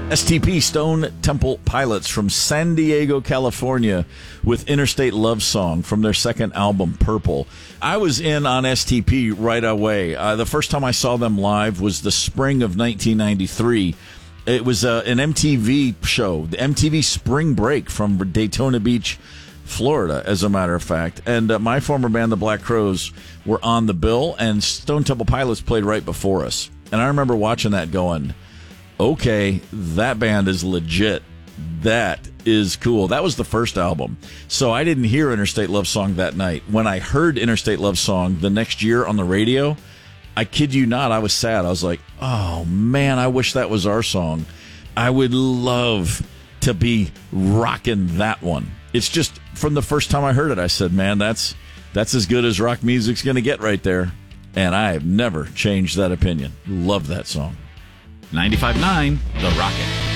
STP, Stone Temple Pilots from San Diego, California, with Interstate Love Song from their second album, Purple. I was in on STP right away. The first time I saw them live was the spring of 1993. It was an MTV show, the MTV Spring Break from Daytona Beach, Florida, as a matter of fact. And my former band, the Black Crowes, were on the bill, and Stone Temple Pilots played right before us. And I remember watching that going, okay, that band is legit. That is cool. That was the first album. So I didn't hear Interstate Love Song that night. When I heard Interstate Love Song the next year on the radio, I kid you not, I was sad. I was like, oh, man, I wish that was our song. I would love to be rocking that one. It's just, from the first time I heard it, I said, man, that's as good as rock music's going to get right there. And I have never changed that opinion. Love that song. 95.9 The Rocket.